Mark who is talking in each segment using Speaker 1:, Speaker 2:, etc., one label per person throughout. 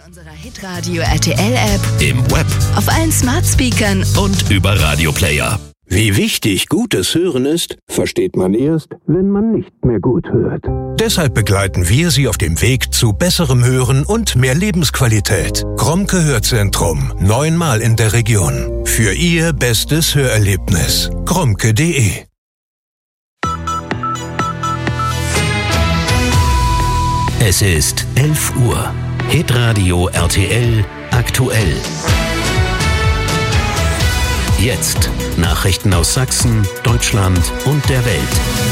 Speaker 1: Unserer Hitradio RTL App,
Speaker 2: im Web,
Speaker 1: auf allen Smart Speakern
Speaker 2: und über Radioplayer.
Speaker 3: Wie wichtig gutes Hören ist, versteht man erst, wenn man nicht mehr gut hört.
Speaker 4: Deshalb begleiten wir Sie auf dem Weg zu besserem Hören und mehr Lebensqualität. Grommke Hörzentrum, 9-mal in der Region. Für Ihr bestes Hörerlebnis. grommke.de.
Speaker 2: Es ist 11 Uhr. Hitradio RTL aktuell. Jetzt Nachrichten aus Sachsen, Deutschland und der Welt.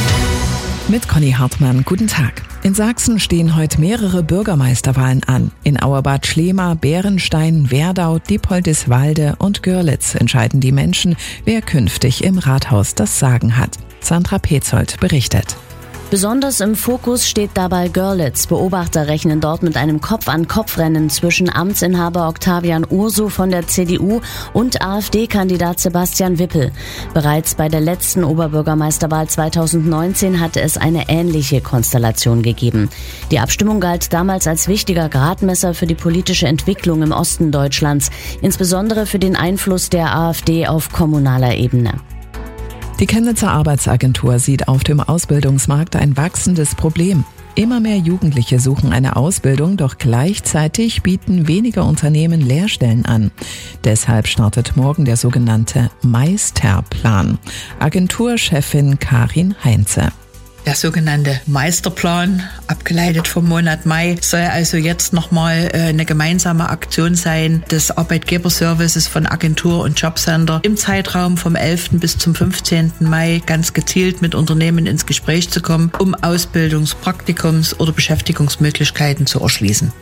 Speaker 5: Mit Conny Hartmann, guten Tag. In Sachsen stehen heute mehrere Bürgermeisterwahlen an. In Auerbad Schlema, Bärenstein, Werdau, Diepoldiswalde und Görlitz entscheiden die Menschen, wer künftig im Rathaus das Sagen hat. Sandra Petzold berichtet.
Speaker 6: Besonders im Fokus steht dabei Görlitz. Beobachter rechnen dort mit einem Kopf-an-Kopf-Rennen zwischen Amtsinhaber Octavian Ursu von der CDU und AfD-Kandidat Sebastian Wippel. Bereits bei der letzten Oberbürgermeisterwahl 2019 hatte es eine ähnliche Konstellation gegeben. Die Abstimmung galt damals als wichtiger Gradmesser für die politische Entwicklung im Osten Deutschlands, insbesondere für den Einfluss der AfD auf kommunaler Ebene.
Speaker 5: Die Chemnitzer Arbeitsagentur sieht auf dem Ausbildungsmarkt ein wachsendes Problem. Immer mehr Jugendliche suchen eine Ausbildung, doch gleichzeitig bieten weniger Unternehmen Lehrstellen an. Deshalb startet morgen der sogenannte Meisterplan. Agenturchefin Karin Heinze.
Speaker 7: Der sogenannte Meisterplan, abgeleitet vom Monat Mai, soll also jetzt nochmal eine gemeinsame Aktion sein des Arbeitgeberservices von Agentur und Jobcenter im Zeitraum vom 11. bis zum 15. Mai ganz gezielt mit Unternehmen ins Gespräch zu kommen, um Ausbildungs-, Praktikums- oder Beschäftigungsmöglichkeiten zu erschließen.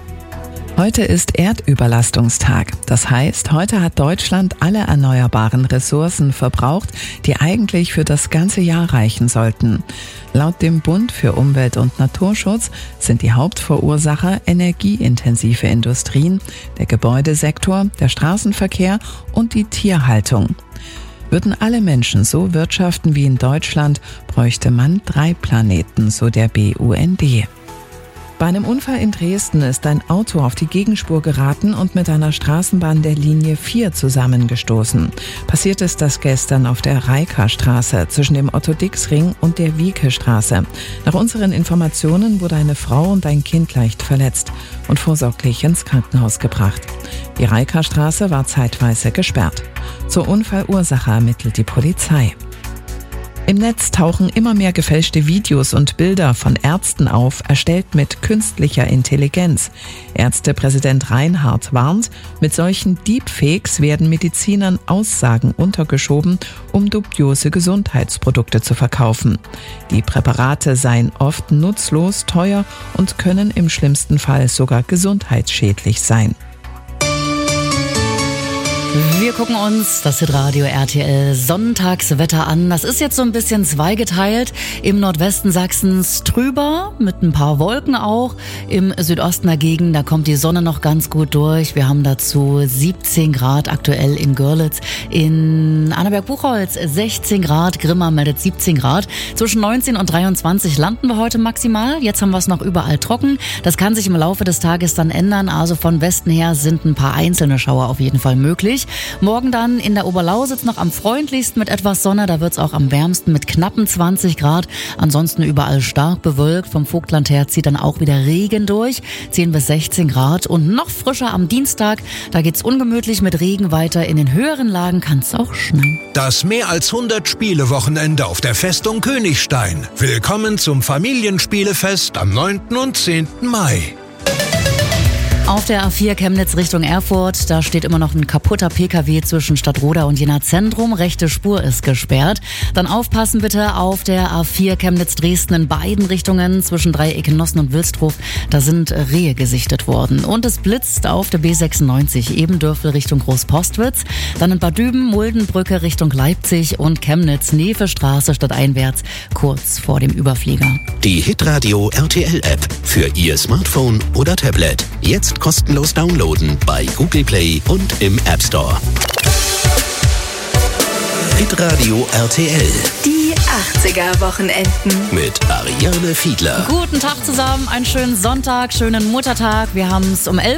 Speaker 5: Heute ist Erdüberlastungstag. Das heißt, heute hat Deutschland alle erneuerbaren Ressourcen verbraucht, die eigentlich für das ganze Jahr reichen sollten. Laut dem Bund für Umwelt- und Naturschutz sind die Hauptverursacher energieintensive Industrien, der Gebäudesektor, der Straßenverkehr und die Tierhaltung. Würden alle Menschen so wirtschaften wie in Deutschland, bräuchte man 3 Planeten, so der BUND. Bei einem Unfall in Dresden ist ein Auto auf die Gegenspur geraten und mit einer Straßenbahn der Linie 4 zusammengestoßen. Passiert ist das gestern auf der Reika-Straße zwischen dem Otto-Dix-Ring und der Wieke-Straße. Nach unseren Informationen wurde eine Frau und ein Kind leicht verletzt und vorsorglich ins Krankenhaus gebracht. Die Reika-Straße war zeitweise gesperrt. Zur Unfallursache ermittelt die Polizei. Im Netz tauchen immer mehr gefälschte Videos und Bilder von Ärzten auf, erstellt mit künstlicher Intelligenz. Ärztepräsident Reinhardt warnt, mit solchen Deepfakes werden Medizinern Aussagen untergeschoben, um dubiose Gesundheitsprodukte zu verkaufen. Die Präparate seien oft nutzlos, teuer und können im schlimmsten Fall sogar gesundheitsschädlich sein.
Speaker 8: Wir gucken uns das Hitradio RTL Sonntagswetter an. Das ist jetzt so ein bisschen zweigeteilt. Im Nordwesten Sachsens trüber, mit ein paar Wolken auch. Im Südosten dagegen, da kommt die Sonne noch ganz gut durch. Wir haben dazu 17 Grad aktuell in Görlitz. In Annaberg-Buchholz 16 Grad, Grimma meldet 17 Grad. Zwischen 19 und 23 landen wir heute maximal. Jetzt haben wir es noch überall trocken. Das kann sich im Laufe des Tages dann ändern. Also von Westen her sind ein paar einzelne Schauer auf jeden Fall möglich. Morgen dann in der Oberlausitz noch am freundlichsten mit etwas Sonne. Da wird es auch am wärmsten mit knappen 20 Grad. Ansonsten überall stark bewölkt. Vom Vogtland her zieht dann auch wieder Regen durch. 10 bis 16 Grad. Und noch frischer am Dienstag. Da geht's ungemütlich mit Regen weiter. In den höheren Lagen kann es auch schneien.
Speaker 4: Das mehr als 100 Spiele-Wochenende auf der Festung Königstein. Willkommen zum Familienspielefest am 9. und 10. Mai.
Speaker 8: Auf der A4 Chemnitz Richtung Erfurt, da steht immer noch ein kaputter PKW zwischen Stadtroda und Jena Zentrum. Rechte Spur ist gesperrt. Dann aufpassen bitte auf der A4 Chemnitz Dresden in beiden Richtungen zwischen Dreieck Nossen und Wilsdruf. Da sind Rehe gesichtet worden. Und es blitzt auf der B96 Ebendörfel Richtung Großpostwitz. Dann in Bad Düben, Muldenbrücke Richtung Leipzig und Chemnitz Nevestraße stadteinwärts kurz vor dem Überflieger.
Speaker 2: Die Hitradio RTL App für Ihr Smartphone oder Tablet. Jetzt kostenlos downloaden bei Google Play und im App Store. Hitradio RTL.
Speaker 1: Die 80er-Wochenenden.
Speaker 2: Mit Ariane Fiedler.
Speaker 8: Guten Tag zusammen, einen schönen Sonntag, schönen Muttertag. Wir haben es um 11